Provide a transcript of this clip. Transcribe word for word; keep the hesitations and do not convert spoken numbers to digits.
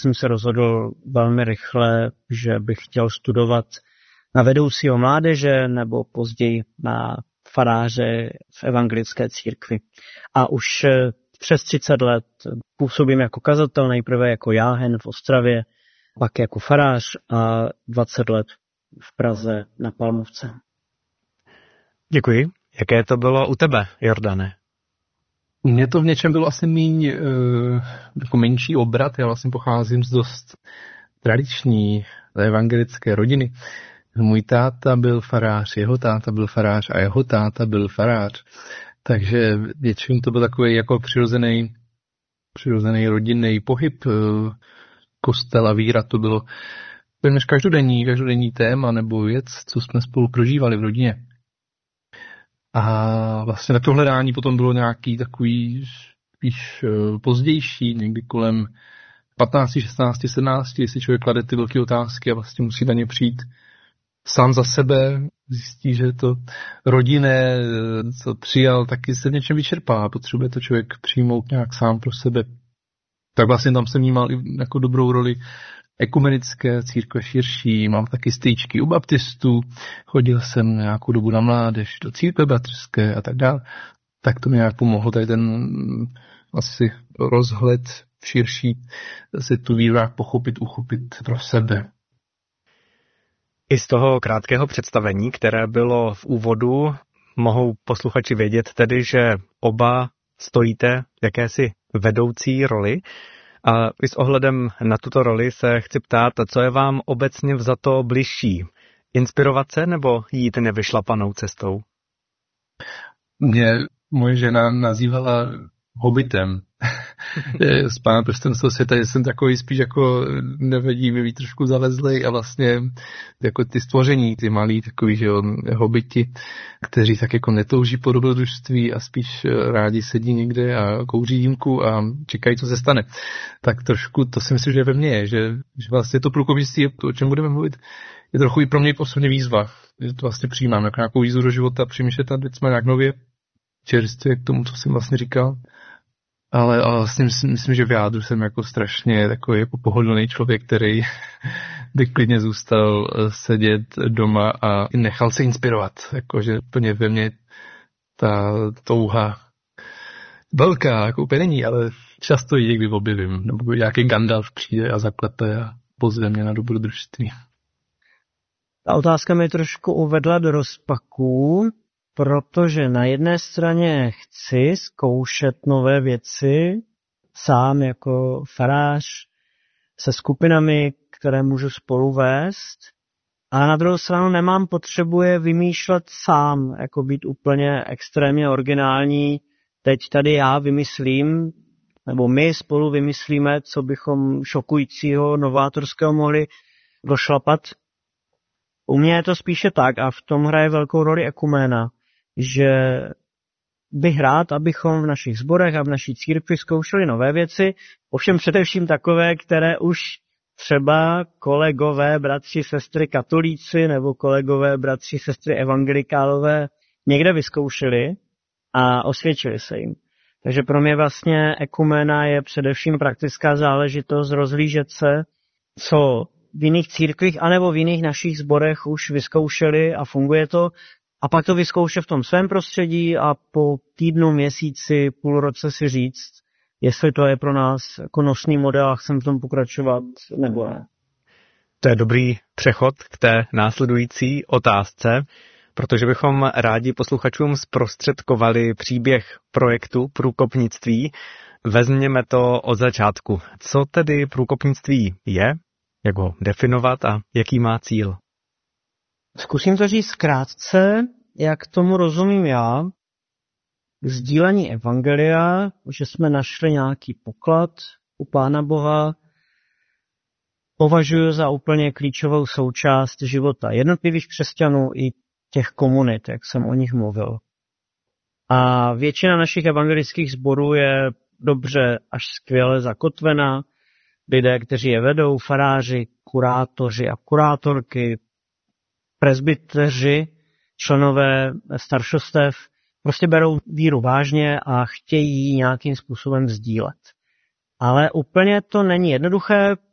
jsem se rozhodl velmi rychle, že bych chtěl studovat na vedoucího mládeže nebo později na faráře v evangelické církvi. A už přes třicet let působím jako kazatel, nejprve jako jáhen v Ostravě, pak jako farář a dvacet let v Praze na Palmovce. Děkuji. Jaké to bylo u tebe, Jordane? U mě to v něčem bylo asi míň, uh, jako menší obrat. Já vlastně pocházím z dost tradiční evangelické rodiny. Můj táta byl farář, jeho táta byl farář a jeho táta byl farář. Takže většinou to byl takový jako přirozený, přirozený rodinný pohyb. Kostel a víra to bylo téměř každodenní, každodenní téma nebo věc, co jsme spolu prožívali v rodině. A vlastně na to hledání potom bylo nějaký takový spíš pozdější, někdy kolem patnáct, šestnáct, sedmnáct, kdy si člověk klade ty velké otázky a vlastně musí na ně přijít sám za sebe, zjistí, že to rodinné, co přijal, taky se v něčem vyčerpá. Potřebuje to člověk přijmout nějak sám pro sebe. Tak vlastně tam jsem vnímal i jako dobrou roli ekumenické církve širší, mám taky stýčky u baptistů, chodil jsem nějakou dobu na mládež do církve bratrské a tak dále. Tak to mi nějak pomohlo tady ten asi rozhled širší, si tu víru pochopit, uchopit pro sebe. I z toho krátkého představení, které bylo v úvodu, mohou posluchači vědět tedy, že oba stojíte v jakési vedoucí roli. A i s ohledem na tuto roli se chci ptát, co je vám obecně vzato bližší? Inspirovat se nebo jít nevyšlapanou cestou? Mě moje žena nazývala hobitem. Z Pána prstenství světa jsem takový spíš jako nevedí mi být trošku zalezlej a vlastně jako ty stvoření, ty malí takový, že jo, hobiti, kteří tak jako netouží po dobrodružství a spíš rádi sedí někde a kouří dýmku a čekají, co se stane. Tak trošku to si myslím, že ve mně je, že, že vlastně to průkopnictví, to, o čem budeme mluvit, je trochu i pro mě osobně výzva. Že to vlastně přijímám jako nějakou výzvu do života, přemýšlet nad věcmi nějak nově, čerstvě k tomu, co jsem vlastně říkal. Ale, ale vlastně myslím, myslím, že v jádru jsem jako strašně takový jako pohodlný člověk, který by klidně zůstal sedět doma a nechal se inspirovat. Jakože úplně ve mně ta touha velká, jako úplně není, ale často ji někdy objevím. Nebo nějaký Gandalf přijde a zaklepe a pozve mě na dobrodružství. Ta otázka mi trošku uvedla do rozpaků, protože na jedné straně chci zkoušet nové věci sám jako farář se skupinami, které můžu spolu vést, a na druhou stranu nemám potřebu je vymýšlet sám, jako být úplně extrémně originální. Teď tady já vymyslím, nebo my spolu vymyslíme, co bychom šokujícího, novátorského mohli došlapat. U mě je to spíše tak, a v tom hraje velkou roli ekuména, že bych rád, abychom v našich sborech a v naší církvi zkoušeli nové věci, ovšem především takové, které už třeba kolegové, bratři, sestry katolíci nebo kolegové, bratři, sestry evangelikálové někde vyzkoušeli a osvědčili se jim. Takže pro mě vlastně ekumena je především praktická záležitost rozhlížet se, co v jiných církvích anebo v jiných našich sborech už vyzkoušeli a funguje to, a pak to vyzkoušet v tom svém prostředí a po týdnu, měsíci, půl roce si říct, jestli to je pro nás jako nosný model a chcem v tom pokračovat nebo ne. To je dobrý přechod k té následující otázce, protože bychom rádi posluchačům zprostředkovali příběh projektu průkopnictví. Vezměme to od začátku. Co tedy průkopnictví je, jak ho definovat a jaký má cíl? Zkusím to říct krátce, jak tomu rozumím já. K sdílení evangelia, že jsme našli nějaký poklad u Pána Boha, považuji za úplně klíčovou součást života jednotlivých křesťanů i těch komunit, jak jsem o nich mluvil. A většina našich evangelických sborů je dobře až skvěle zakotvena. Lidé, kteří je vedou, faráři, kurátoři a kurátorky, presbyteři, členové staršostev, prostě berou víru vážně a chtějí ji nějakým způsobem sdílet. Ale úplně to není jednoduché,